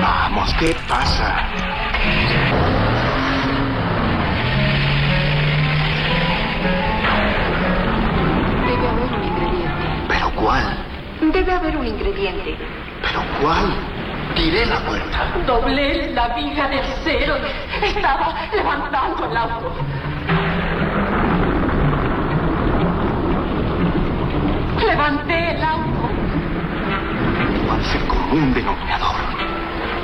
Vamos, ¿qué pasa? Debe haber un ingrediente. ¿Pero cuál? Debe haber un ingrediente. ¿Pero cuál? Tiré la puerta. Doblé la viga del acero y estaba levantando el auto. Levanté el auto. ¿Cuál es el común denominador?